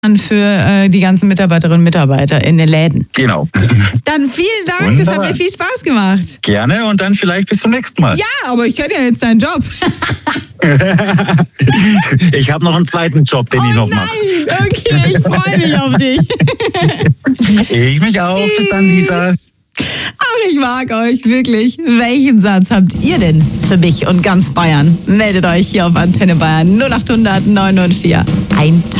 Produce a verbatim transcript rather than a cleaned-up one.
für äh, die ganzen Mitarbeiterinnen und Mitarbeiter in den Läden. Genau. Dann vielen Dank, Wunderbar. Das hat mir viel Spaß gemacht. Gerne und dann vielleicht bis zum nächsten Mal. Ja, aber ich kenne ja jetzt deinen Job. Ich habe noch einen zweiten Job, den oh ich noch nein, mache. okay, ich freue mich auf dich. Ich mich auch. Tschüss. Bis dann, Lisa. Ach, ich mag euch wirklich. Welchen Satz habt ihr denn für mich und ganz Bayern? Meldet euch hier auf Antenne Bayern null acht hundert neun null vier. Ein